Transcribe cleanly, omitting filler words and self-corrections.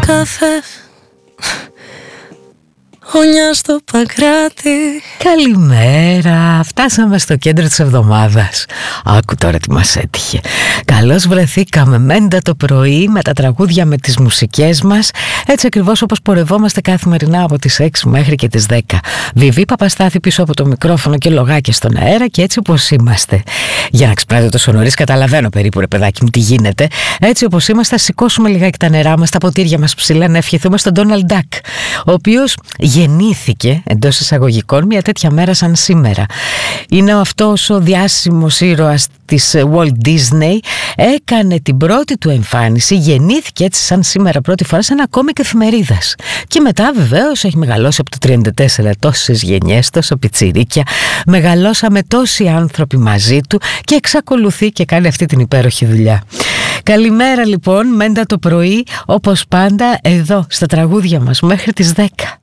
καφέ, όνια στο Παγκράτη. Καλημέρα, φτάσαμε στο κέντρο της εβδομάδας. Άκου τώρα τι μας έτυχε. Καλώς βρεθήκαμε μέντα το πρωί με τα τραγούδια, με τις μουσικές μας, έτσι ακριβώς όπως πορευόμαστε καθημερινά από τις 6 μέχρι και τις 10. Βιβί Παπαστάθη πίσω από το μικρόφωνο και λογάκια στον αέρα, και έτσι όπως είμαστε. Για να ξυπνάτε τόσο νωρίς, καταλαβαίνω περίπου, ρε παιδάκι μου, τι γίνεται. Έτσι όπως είμαστε, θα σηκώσουμε λιγάκι τα νερά μας, τα ποτήρια μας ψηλά, να ευχηθούμε στον Ντόναλντ Ντακ, ο οποίος γεννήθηκε εντός εισαγωγικών μια τέτοια μέρα σαν σήμερα. Είναι αυτός ο διάσημος ήρωας της Walt Disney, έκανε την πρώτη του εμφάνιση, γεννήθηκε έτσι σαν σήμερα πρώτη φορά σε ένα κόμικ εφημερίδας. Και μετά βεβαίως έχει μεγαλώσει από το 34 τόσες γενιές, τόσο πιτσιρίκια, μεγαλώσαμε τόσοι άνθρωποι μαζί του και εξακολουθεί και κάνει αυτή την υπέροχη δουλειά. Καλημέρα λοιπόν, μέντα το πρωί, όπως πάντα εδώ στα τραγούδια μας μέχρι τις 10.